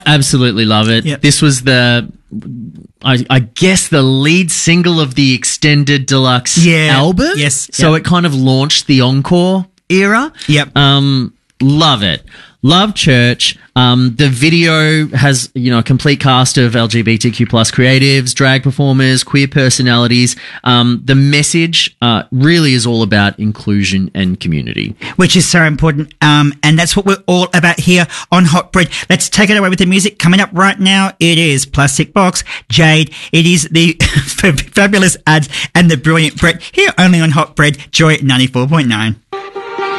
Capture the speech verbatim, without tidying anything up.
Absolutely love it. Yep. This was the, I, I guess, the lead single of the extended deluxe Yeah. album. Yes. So Yep. it kind of launched the encore era. Yep. Um, love it. Love Church. Um, the video has, you know, a complete cast of L G B T Q plus creatives, drag performers, queer personalities. Um, the message uh, really is all about inclusion and community. Which is so important. Um, and that's what we're all about here on Hot Bread. Let's take it away with the music. Coming up right now, it is Plastic Box, Jade. It is the fabulous ads and the brilliant Brett here only on Hot Bread, Joy ninety-four point nine.